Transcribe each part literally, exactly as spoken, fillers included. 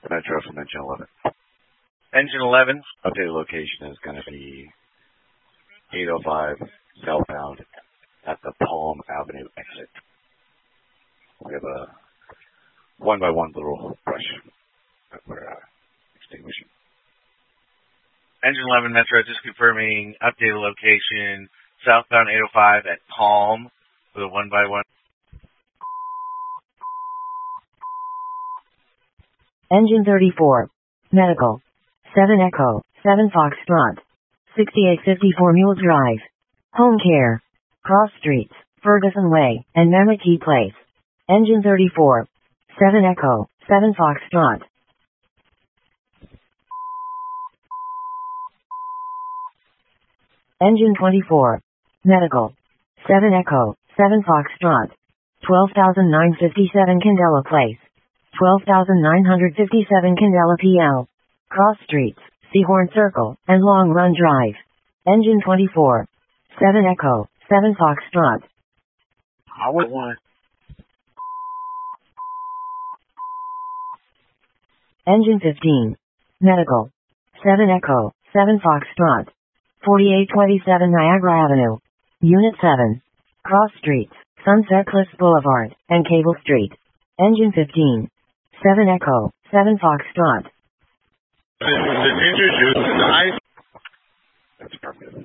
Metro from Engine eleven. Engine eleven. Updated location is going to be eight oh five southbound at the Palm Avenue exit. We have a one by one little brush that we're uh, extinguishing. Engine eleven Metro, just confirming updated location, southbound eight oh five at Palm with a one by one. Engine thirty-four. Medical. seven Echo, seven Foxtrot. sixty-eight fifty-four Mule Drive. Home Care. Cross Streets, Ferguson Way, and Mammoth Place. Engine thirty-four. seven Echo, seven Foxtrot. Engine twenty-four. Medical. seven Echo, seven Foxtrot. twelve thousand nine hundred fifty-seven Candela Place. twelve thousand nine hundred fifty-seven Candela P L. Cross Streets, Seahorn Circle, and Long Run Drive. Engine twenty-four. seven Echo, seven Foxtrot. I would want. Engine fifteen. Medical. seven Echo, seven Foxtrot. forty-eight twenty-seven Niagara Avenue. Unit seven. Cross Streets, Sunset Cliffs Boulevard, and Cable Street. Engine fifteen. seven Echo, seven Foxtrot. The ginger juice is nice. That's perfect.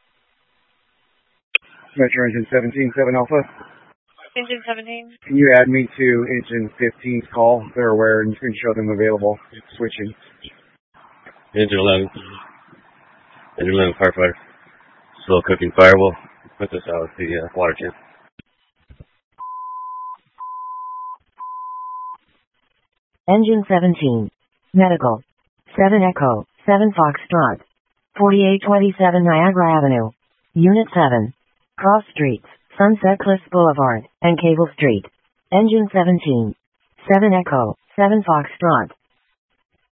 Metro Engine seventeen, seven Alpha. Engine seventeen. Can you add me to Engine fifteen's call? They're aware and you can show them available. Switching. Engine eleven. Engine eleven firefighter. Slow cooking firewall. Put this out with the uh, water can. Engine seventeen. Medical. seven Echo, seven Foxtrot. forty-eight twenty-seven Niagara Avenue. Unit seven. Cross Streets, Sunset Cliffs Boulevard, and Cable Street. Engine seventeen. seven Echo, seven Foxtrot.